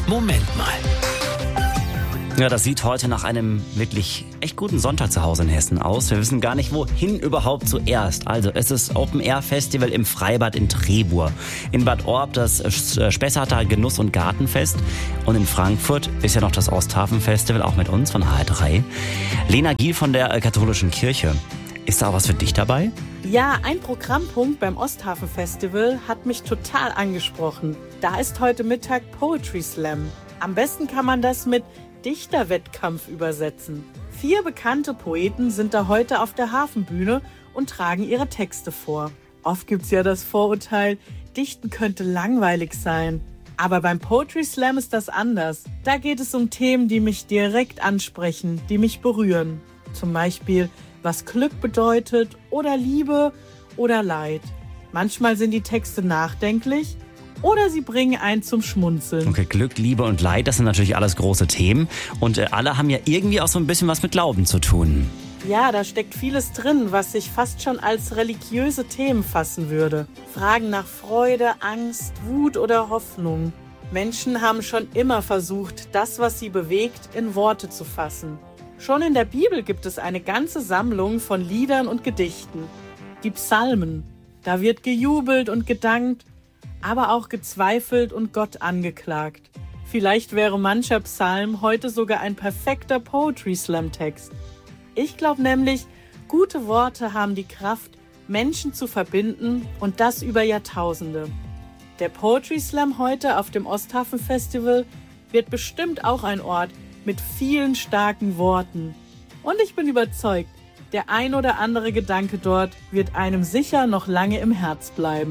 Moment mal. Ja, das sieht heute nach einem wirklich echt guten Sonntag zu Hause in Hessen aus. Wir wissen gar nicht, wohin überhaupt zuerst. Also es ist Open-Air-Festival im Freibad in Trebur. In Bad Orb das Spessarter Genuss- und Gartenfest. Und in Frankfurt ist ja noch das Osthafen-Festival, auch mit uns von HR3. Lena Giel von der Katholischen Kirche. Ist da auch was für dich dabei? Ja, ein Programmpunkt beim Osthafen-Festival hat mich total angesprochen. Da ist heute Mittag Poetry Slam. Am besten kann man das mit Dichterwettkampf übersetzen. 4 bekannte Poeten sind da heute auf der Hafenbühne und tragen ihre Texte vor. Oft gibt's ja das Vorurteil, Dichten könnte langweilig sein. Aber beim Poetry Slam ist das anders. Da geht es um Themen, die mich direkt ansprechen, die mich berühren. Zum Beispiel, was Glück bedeutet oder Liebe oder Leid. Manchmal sind die Texte nachdenklich oder sie bringen einen zum Schmunzeln. Okay, Glück, Liebe und Leid, das sind natürlich alles große Themen. Und alle haben ja irgendwie auch so ein bisschen was mit Glauben zu tun. Ja, da steckt vieles drin, was sich fast schon als religiöse Themen fassen würde. Fragen nach Freude, Angst, Wut oder Hoffnung. Menschen haben schon immer versucht, das, was sie bewegt, in Worte zu fassen. Schon in der Bibel gibt es eine ganze Sammlung von Liedern und Gedichten. Die Psalmen. Da wird gejubelt und gedankt, aber auch gezweifelt und Gott angeklagt. Vielleicht wäre mancher Psalm heute sogar ein perfekter Poetry Slam Text. Ich glaube nämlich, gute Worte haben die Kraft, Menschen zu verbinden und das über Jahrtausende. Der Poetry Slam heute auf dem Osthafen Festival wird bestimmt auch ein Ort mit vielen starken Worten. Und ich bin überzeugt, der ein oder andere Gedanke dort wird einem sicher noch lange im Herz bleiben.